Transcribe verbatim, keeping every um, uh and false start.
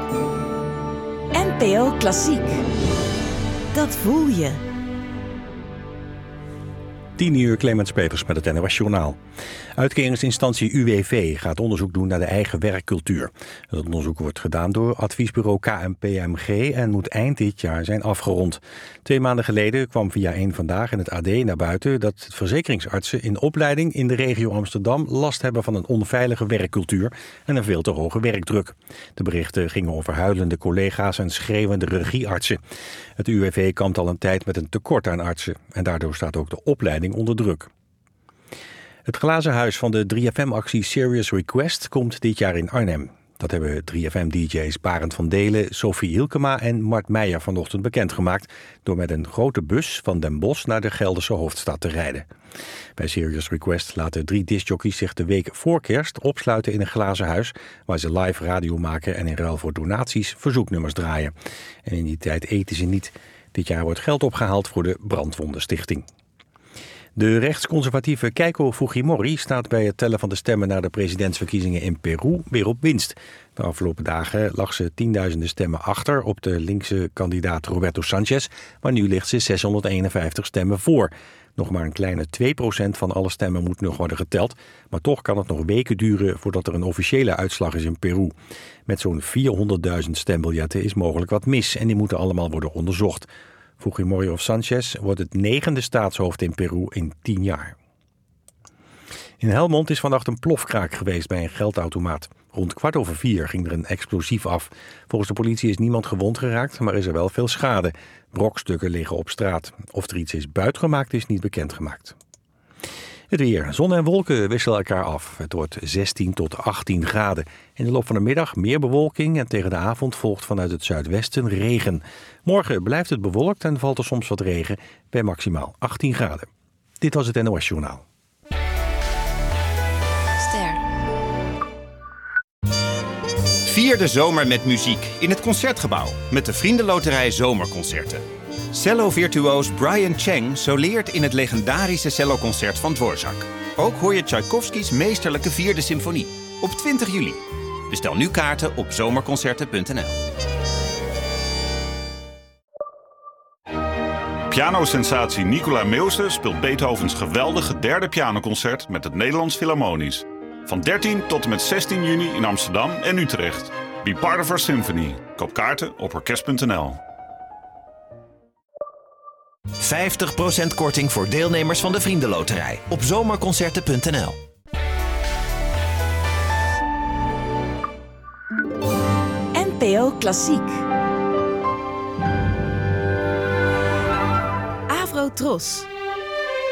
N P O Klassiek. Dat voel je. tien uur Clemens Peters met het N O S Journaal. Uitkeringsinstantie U W V gaat onderzoek doen naar de eigen werkcultuur. Het onderzoek wordt gedaan door adviesbureau K N P M G en moet eind dit jaar zijn afgerond. Twee maanden geleden kwam via één Vandaag in het A D naar buiten dat verzekeringsartsen in opleiding in de regio Amsterdam last hebben van een onveilige werkcultuur en een veel te hoge werkdruk. De berichten gingen over huilende collega's en schreeuwende regieartsen. Het U W V kampt al een tijd met een tekort aan artsen en daardoor staat ook de opleiding onder druk. Het glazen huis van de drie F M-actie Serious Request komt dit jaar in Arnhem. Dat hebben drie F M-D J's Barend van Delen, Sophie Hielkema en Mart Meijer vanochtend bekendgemaakt door met een grote bus van Den Bosch naar de Gelderse hoofdstad te rijden. Bij Serious Request laten drie discjockeys zich de week voor kerst opsluiten in een glazen huis waar ze live radio maken en in ruil voor donaties verzoeknummers draaien. En in die tijd eten ze niet. Dit jaar wordt geld opgehaald voor de Brandwondenstichting. De rechtsconservatieve Keiko Fujimori staat bij het tellen van de stemmen naar de presidentsverkiezingen in Peru weer op winst. De afgelopen dagen lag ze tienduizenden stemmen achter op de linkse kandidaat Roberto Sanchez, maar nu ligt ze zeshonderdeenenvijftig stemmen voor. Nog maar een kleine twee procent van alle stemmen moet nog worden geteld, maar toch kan het nog weken duren voordat er een officiële uitslag is in Peru. Met zo'n vierhonderdduizend stembiljetten is mogelijk wat mis en die moeten allemaal worden onderzocht. Fujimori of Sanchez wordt het negende staatshoofd in Peru in tien jaar. In Helmond is vannacht een plofkraak geweest bij een geldautomaat. Rond kwart over vier ging er een explosief af. Volgens de politie is niemand gewond geraakt, maar is er wel veel schade. Brokstukken liggen op straat. Of er iets is buitgemaakt is niet bekendgemaakt. Het weer. Zon en wolken wisselen elkaar af. Het wordt zestien tot achttien graden. In de loop van de middag meer bewolking en tegen de avond volgt vanuit het zuidwesten regen. Morgen blijft het bewolkt en valt er soms wat regen bij maximaal achttien graden. Dit was het N O S Journaal. Ster. Vier de zomer met muziek in het Concertgebouw met de Vriendenloterij Zomerconcerten. Cello-virtuoos Brian Cheng soleert in het legendarische celloconcert van Dvorak. Ook hoor je Tchaikovskys meesterlijke vierde symfonie op twintig juli. Bestel nu kaarten op zomerconcerten punt n l. Pianosensatie Nicola Meeuwse speelt Beethovens geweldige derde pianoconcert met het Nederlands Philharmonisch. Van dertien tot en met zestien juni in Amsterdam en Utrecht. Be part of our symphony. Koop kaarten op orkest punt n l. vijftig procent korting voor deelnemers van de Vriendenloterij op zomerconcerten punt n l. N P O Klassiek. Avro Tros.